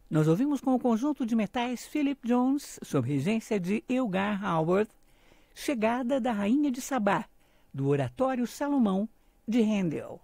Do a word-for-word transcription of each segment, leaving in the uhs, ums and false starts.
Nós ouvimos com o conjunto de metais Philip Jones, sob regência de Elgar Howard, Chegada da Rainha de Sabá, do Oratório Salomão, de Handel.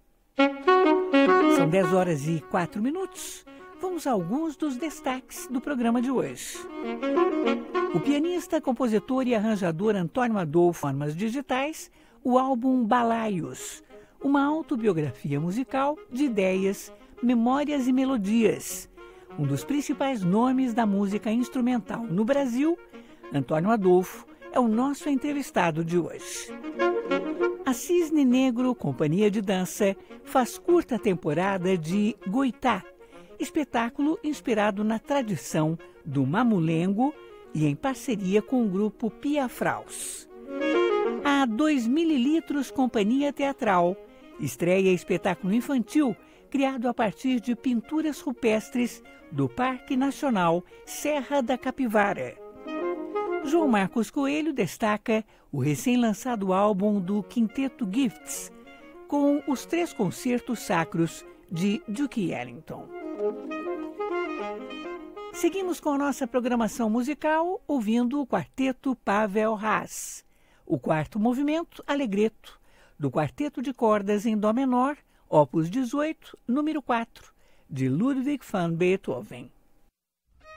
São dez horas e quatro minutos. Vamos a alguns dos destaques do programa de hoje. O pianista, compositor e arranjador Antônio Adolfo, formas digitais, o álbum Balaios, uma autobiografia musical de ideias, memórias e melodias. Um dos principais nomes da música instrumental no Brasil, Antônio Adolfo, é o nosso entrevistado de hoje. A Cisne Negro, companhia de dança, faz curta temporada de Goitá, espetáculo inspirado na tradição do mamulengo e em parceria com o grupo Piafraus. A dois mililitros Companhia Teatral estreia espetáculo infantil criado a partir de pinturas rupestres do Parque Nacional Serra da Capivara. João Marcos Coelho destaca o recém-lançado álbum do Quinteto Gifts, com os três concertos sacros de Duke Ellington. Seguimos com a nossa programação musical, ouvindo o quarteto Pavel Haas, o quarto movimento Allegretto, do quarteto de cordas em dó menor, opus dezoito, número quatro, de Ludwig van Beethoven.